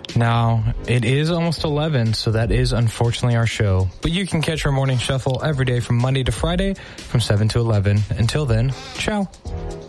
Now, it is almost 11, so that is unfortunately our show. But you can catch our morning shuffle every day from Monday to Friday from 7 to 11. Until then, ciao.